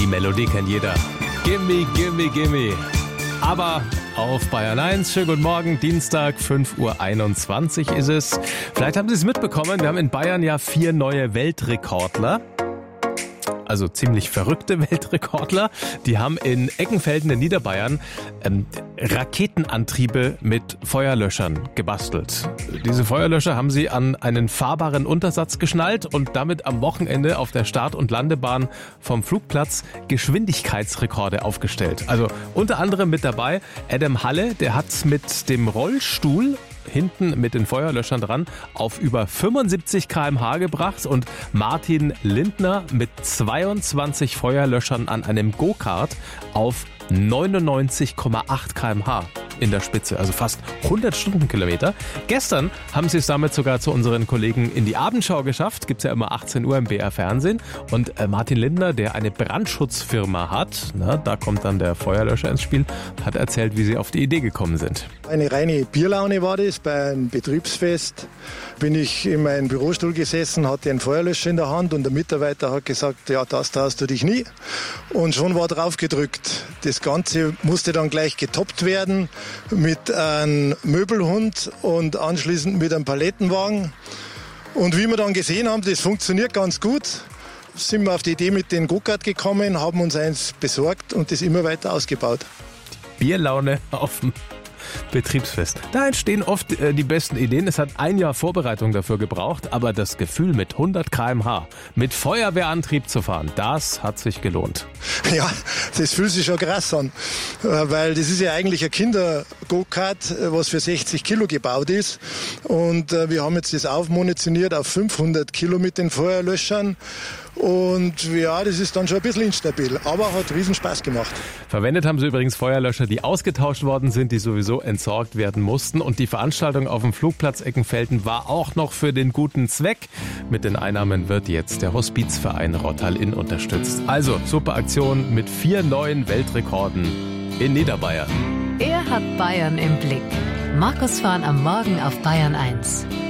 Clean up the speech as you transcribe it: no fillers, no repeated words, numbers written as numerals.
Melodie kennt jeder. Gimme, gimme, gimme. Aber auf Bayern 1, schönen guten Morgen, Dienstag, 5:21 Uhr ist es. Vielleicht haben Sie es mitbekommen, wir haben in Bayern ja 4 neue Weltrekordler. Also ziemlich verrückte Weltrekordler. Die haben in Eckenfelden in Niederbayern Raketenantriebe mit Feuerlöschern gebastelt. Diese Feuerlöscher haben sie an einen fahrbaren Untersatz geschnallt und damit am Wochenende auf der Start- und Landebahn vom Flugplatz Geschwindigkeitsrekorde aufgestellt. Also unter anderem mit dabei Adam Halle, der hat mit dem Rollstuhl hinten mit den Feuerlöschern dran auf über 75 km/h gebracht und Martin Lindner mit 22 Feuerlöschern an einem Go-Kart auf 99,8 km/h in der Spitze, also fast 100 Stundenkilometer. Gestern haben sie es damit sogar zu unseren Kollegen in die Abendschau geschafft, gibt's ja immer 18 Uhr im BR Fernsehen und Martin Lindner, der eine Brandschutzfirma hat, da kommt dann der Feuerlöscher ins Spiel, hat erzählt, wie sie auf die Idee gekommen sind. Eine reine Bierlaune war das, bei einem Betriebsfest bin ich in meinem Bürostuhl gesessen, hatte einen Feuerlöscher in der Hand und der Mitarbeiter hat gesagt, ja, das traust du dich nie. Und schon war drauf gedrückt. Das Ganze musste dann gleich getoppt werden mit einem Möbelhund und anschließend mit einem Palettenwagen. Und wie wir dann gesehen haben, das funktioniert ganz gut, sind wir auf die Idee mit dem Go-Kart gekommen, haben uns eins besorgt und das immer weiter ausgebaut. Bierlaune auf dem Betriebsfest. Da entstehen oft die besten Ideen. Es hat ein Jahr Vorbereitung dafür gebraucht, aber das Gefühl mit 100 km/h mit Feuerwehrantrieb zu fahren, das hat sich gelohnt. Ja, das fühlt sich schon krass an, weil das ist ja eigentlich ein Kinder-Go-Kart, was für 60 Kilo gebaut ist und wir haben jetzt das aufmunitioniert auf 500 Kilo mit den Feuerlöschern. Und ja, das ist dann schon ein bisschen instabil, aber hat riesen Spaß gemacht. Verwendet haben sie übrigens Feuerlöscher, die ausgetauscht worden sind, die sowieso entsorgt werden mussten. Und die Veranstaltung auf dem Flugplatz Eckenfelden war auch noch für den guten Zweck. Mit den Einnahmen wird jetzt der Hospizverein Rottal-Inn unterstützt. Also, super Aktion mit 4 neuen Weltrekorden in Niederbayern. Er hat Bayern im Blick. Markus Fahn am Morgen auf Bayern 1.